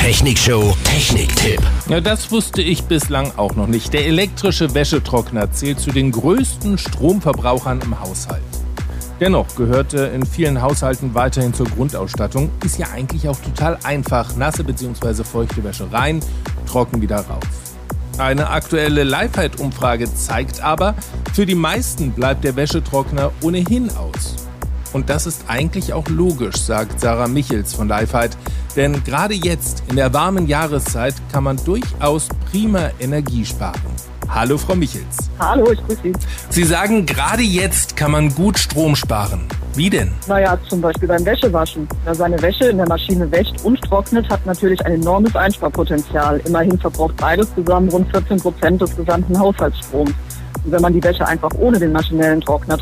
Technikshow Techniktipp. Ja, das wusste ich bislang auch noch nicht. Der elektrische Wäschetrockner zählt zu den größten Stromverbrauchern im Haushalt. Dennoch gehört er in vielen Haushalten weiterhin zur Grundausstattung. Ist ja eigentlich auch total einfach. Nasse bzw. feuchte Wäsche rein, trocken wieder raus. Eine aktuelle Lifehide-Umfrage zeigt aber, für die meisten bleibt der Wäschetrockner ohnehin aus. Und das ist eigentlich auch logisch, sagt Sarah Michels von Lifehide. Denn gerade jetzt, in der warmen Jahreszeit, kann man durchaus prima Energie sparen. Hallo Frau Michels. Hallo, ich grüße Sie. Sie sagen, gerade jetzt kann man gut Strom sparen. Wie denn? Naja, zum Beispiel beim Wäschewaschen. Wer seine Wäsche in der Maschine wäscht und trocknet, hat natürlich ein enormes Einsparpotenzial. Immerhin verbraucht beides zusammen rund 14% des gesamten Haushaltsstroms. Und wenn man die Wäsche einfach ohne den maschinellen Trockner